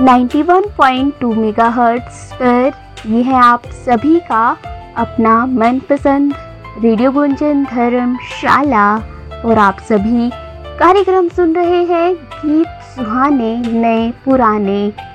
91.2 megahertz पर ये है आप सभी का अपना मनपसंद रेडियो गुंजन धर्मशाला। और आप सभी कार्यक्रम सुन रहे हैं गीत सुहाने नए पुराने।